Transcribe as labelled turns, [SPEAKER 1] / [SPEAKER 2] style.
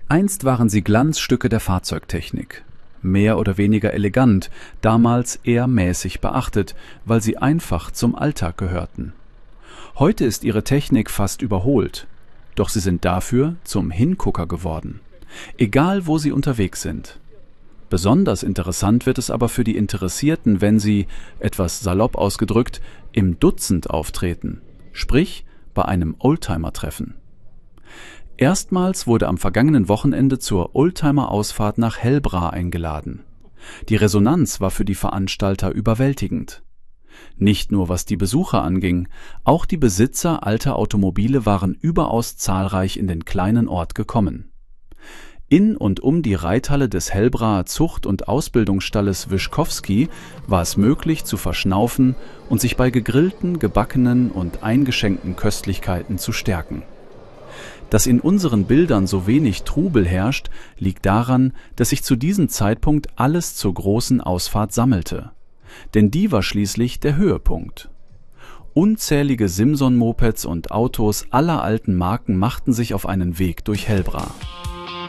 [SPEAKER 1] Einst waren sie Glanzstücke der Fahrzeugtechnik. Mehr oder weniger elegant, damals eher mäßig beachtet, weil sie einfach zum Alltag gehörten. Heute ist ihre Technik fast überholt, doch sie sind dafür zum Hingucker geworden, egal wo sie unterwegs sind. Besonders interessant wird es aber für die Interessierten, wenn sie, etwas salopp ausgedrückt, im Dutzend auftreten, sprich bei einem Oldtimer-Treffen. Erstmals wurde am vergangenen Wochenende zur Oldtimer-Ausfahrt nach Helbra eingeladen. Die Resonanz war für die Veranstalter überwältigend. Nicht nur was die Besucher anging, auch die Besitzer alter Automobile waren überaus zahlreich in den kleinen Ort gekommen. In und um die Reithalle des Helbraer Zucht- und Ausbildungsstalles Wyschkowski war es möglich zu verschnaufen und sich bei gegrillten, gebackenen und eingeschenkten Köstlichkeiten zu stärken. Dass in unseren Bildern so wenig Trubel herrscht, liegt daran, dass sich zu diesem Zeitpunkt alles zur großen Ausfahrt sammelte. Denn die war schließlich der Höhepunkt. Unzählige Simson-Mopeds und Autos aller alten Marken machten sich auf einen Weg durch Helbra.